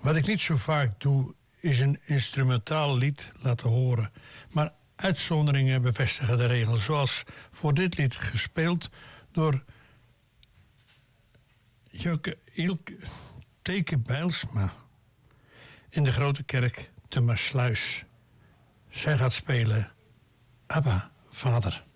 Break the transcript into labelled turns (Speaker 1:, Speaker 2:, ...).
Speaker 1: Wat ik niet zo vaak doe, is een instrumentaal lied laten horen. Maar uitzonderingen bevestigen de regel. Zoals voor dit lied gespeeld door Ilke Teke Bijlsma in de Grote Kerk te Maassluis. Zij gaat spelen Abba, Vader.